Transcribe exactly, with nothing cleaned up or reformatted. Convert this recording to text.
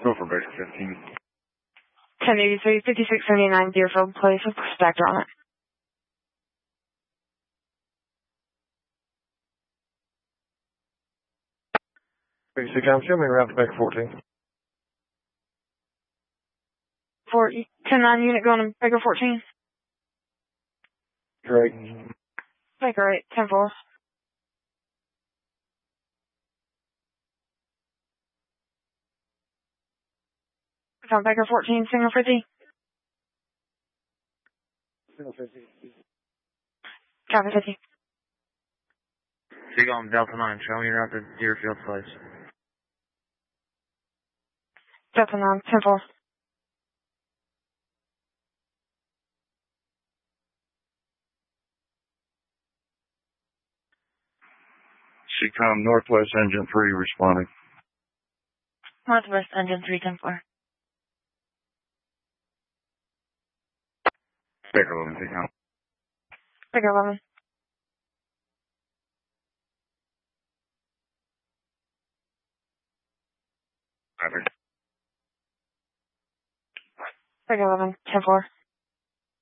Go for Baker fifteen. ten eighty-three, fifty-six seventy-nine Deerfield Place with Spectre on it. Basic, I'm assuming around to Baker fourteen. For ten nine unit going to Baker fourteen. Great. Baker eight, ten four. From Baker fourteen, single fifty. Single fifty. Copy fifty. Seagull Delta nine, show me your route to Deerfield Place. Delta nine, ten four. Seacom Northwest Engine three responding. Northwest Engine three, ten four. Baker eleven, Seacom. Baker eleven. Copy. Baker eleven, ten four.